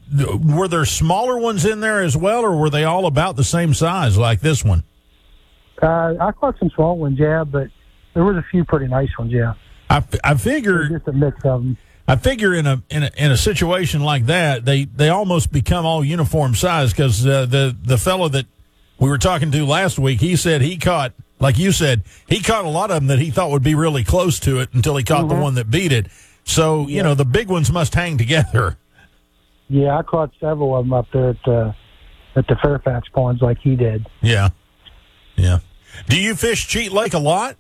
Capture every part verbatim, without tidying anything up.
were there smaller ones in there as well, or were they all about the same size like this one? Uh, I caught some small ones, yeah, but there was a few pretty nice ones, yeah. I, I figure just a mix of them. I figure in a in a, in a situation like that, they, they almost become all uniform size because uh, the the fellow that we were talking to last week, he said he caught, like you said, he caught a lot of them that he thought would be really close to it until he caught mm-hmm. the one that beat it. So, you yeah. know, the big ones must hang together. Yeah, I caught several of them up there at the, at the Fairfax ponds like he did. Yeah, yeah. Do you fish Cheat Lake a lot?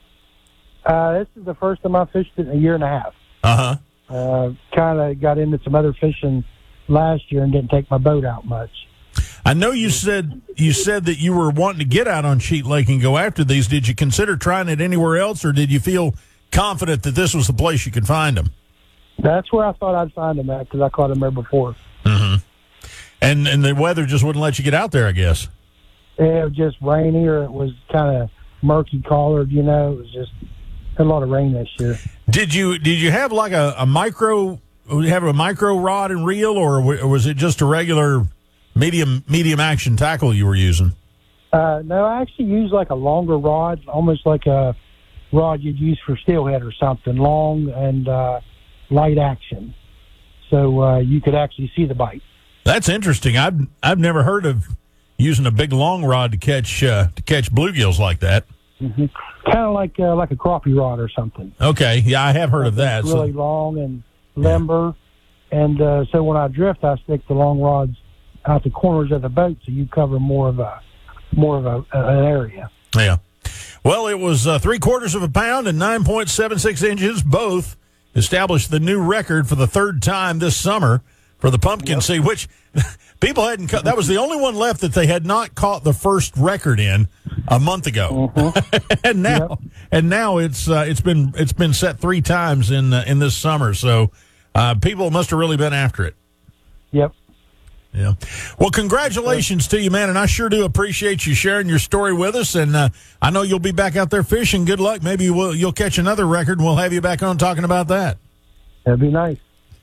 Uh, this is the first time I fished it in a year and a half. Uh-huh. Uh, kind of got into some other fishing last year and didn't take my boat out much. I know you said you said that you were wanting to get out on Cheat Lake and go after these. Did you consider trying it anywhere else, or did you feel confident that this was the place you could find them? That's where I thought I'd find them at because I caught them there before. Mm-hmm. And and the weather just wouldn't let you get out there, I guess. It was just rainy, or it was kind of murky colored. You know, it was just a lot of rain this year. Did you did you have like a, a micro? Have a micro rod and reel, or was it just a regular medium medium action tackle you were using? Uh, no, I actually used like a longer rod, almost like a rod you'd use for steelhead or something, long and uh, light action, so uh, you could actually see the bite. That's interesting. I've I've never heard of using a big long rod to catch uh, to catch bluegills like that. Mm-hmm. Kind of like uh, like a crappie rod or something. Okay, yeah, I have heard like of that. It's really so. long and limber, yeah. and uh, so when I drift, I stick the long rods out the corners of the boat, so you cover more of a more of a, an area. Yeah. Well, it was uh, three quarters of a pound and nine point seven six inches. Both established the new record for the third time this summer for the pumpkin yep. seed, which people hadn't caught. That was the only one left that they had not caught the first record in a month ago. Mm-hmm. and now, yep. and now it's uh, it's been it's been set three times in uh, in this summer. So uh, people must have really been after it. Yep. Yeah. Well, congratulations to you, man, and I sure do appreciate you sharing your story with us. And uh, I know you'll be back out there fishing. Good luck. Maybe we'll, you'll catch another record, and we'll have you back on talking about that. That'd be nice.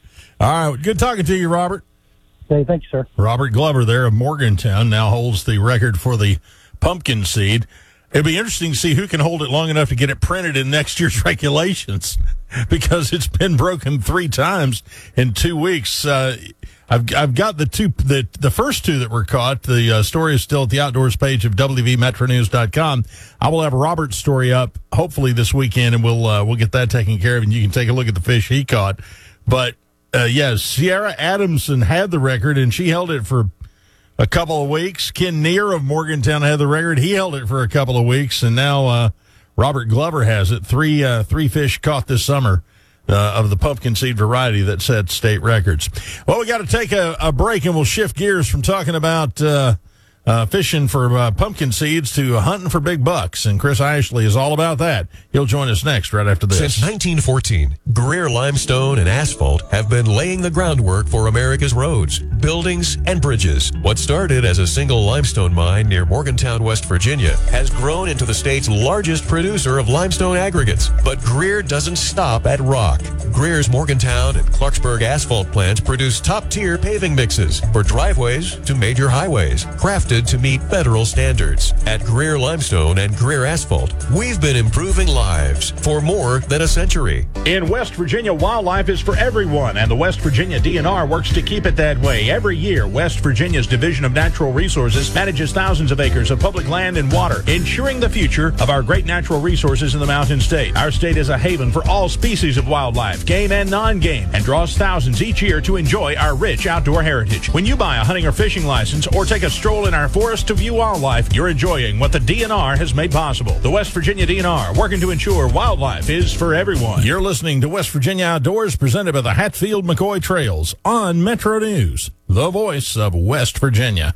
All right. Good talking to you, Robert. Okay, thank you, sir. Robert Glover there of Morgantown now holds the record for the pumpkin seed. It'd be interesting to see who can hold it long enough to get it printed in next year's regulations because it's been broken three times in two weeks. Uh, I've I've got the two the the first two that were caught. The uh, story is still at the outdoors page of W V Metro News dot com. I will have Robert's story up hopefully this weekend, and we'll uh, we'll get that taken care of, and you can take a look at the fish he caught. But uh, yeah, Sierra Adamson had the record, and she held it for a couple of weeks. Ken Neer of Morgantown had the record; he held it for a couple of weeks, and now uh, Robert Glover has it. Three uh, three fish caught this summer. Uh, of the pumpkin seed variety that set state records. Well, we got to take a, a break, and we'll shift gears from talking about uh, uh, fishing for uh, pumpkin seeds to hunting for big bucks. And Chris Ashley is all about that. He'll join us next right after this. Since nineteen fourteen, Greer Limestone and Asphalt have been laying the groundwork for America's roads, buildings, and bridges. What started as a single limestone mine near Morgantown, West Virginia, has grown into the state's largest producer of limestone aggregates. But Greer doesn't stop at rock. Greer's Morgantown and Clarksburg asphalt plants produce top-tier paving mixes for driveways to major highways, crafted to meet federal standards. At Greer Limestone and Greer Asphalt, we've been improving lives for more than a century. In West Virginia, wildlife is for everyone, and the West Virginia D N R works to keep it that way. Every year, West Virginia's Division of Natural Resources manages thousands of acres of public land and water, ensuring the future of our great natural resources in the Mountain State. Our state is a haven for all species of wildlife, game and non-game, and draws thousands each year to enjoy our rich outdoor heritage. When you buy a hunting or fishing license or take a stroll in our forest to view wildlife, you're enjoying what the D N R has made possible. The West Virginia D N R, working to ensure wildlife is for everyone. You're listening to West Virginia Outdoors, presented by the Hatfield-McCoy Trails on Metro News, the voice of West Virginia.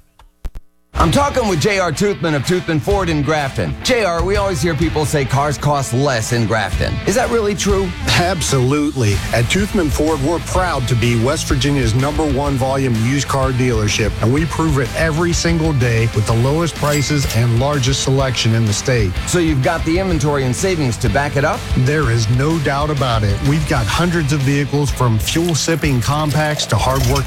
I'm talking with J R Toothman of Toothman Ford in Grafton. J R, we always hear people say cars cost less in Grafton. Is that really true? Absolutely. At Toothman Ford, we're proud to be West Virginia's number one volume used car dealership, and we prove it every single day with the lowest prices and largest selection in the state. So you've got the inventory and savings to back it up? There is no doubt about it. We've got hundreds of vehicles, from fuel-sipping compacts to hard-working